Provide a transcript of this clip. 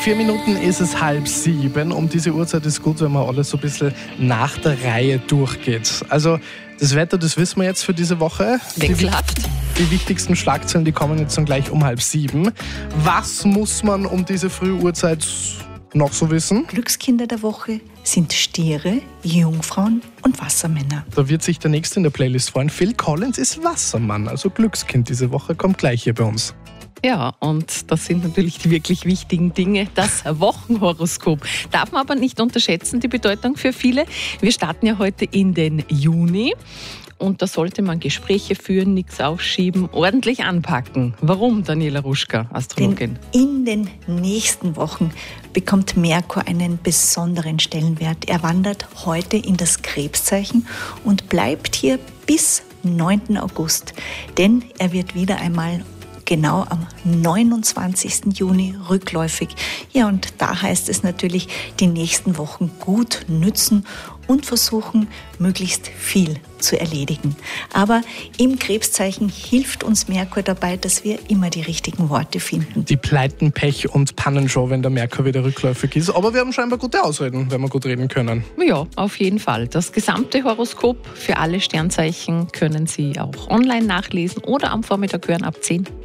4 Minuten ist es 6:30. Um diese Uhrzeit ist gut, wenn man alles so ein bisschen nach der Reihe durchgeht. Also das Wetter, das wissen wir jetzt für diese Woche. Wechselhaft. Die wichtigsten Schlagzeilen, die kommen jetzt dann gleich um 6:30. Was muss man um diese frühe Uhrzeit noch so wissen? Glückskinder der Woche sind Stiere, Jungfrauen und Wassermänner. Da wird sich der Nächste in der Playlist freuen. Phil Collins ist Wassermann, also Glückskind diese Woche, kommt gleich hier bei uns. Ja, und das sind natürlich die wirklich wichtigen Dinge. Das Wochenhoroskop darf man aber nicht unterschätzen, die Bedeutung für viele. Wir starten ja heute in den Juni. Und da sollte man Gespräche führen, nichts aufschieben, ordentlich anpacken. Warum, Daniela Ruschka, Astrologin? Denn in den nächsten Wochen bekommt Merkur einen besonderen Stellenwert. Er wandert heute in das Krebszeichen und bleibt hier bis 9. August. Denn er wird wieder einmal genau am 29. Juni rückläufig. Ja, und da heißt es natürlich, die nächsten Wochen gut nützen und versuchen, möglichst viel zu erledigen. Aber im Krebszeichen hilft uns Merkur dabei, dass wir immer die richtigen Worte finden. Die Pleiten, Pech und Pannenshow, wenn der Merkur wieder rückläufig ist. Aber wir haben scheinbar gute Ausreden, wenn wir gut reden können. Ja, auf jeden Fall. Das gesamte Horoskop für alle Sternzeichen können Sie auch online nachlesen oder am Vormittag hören ab 10.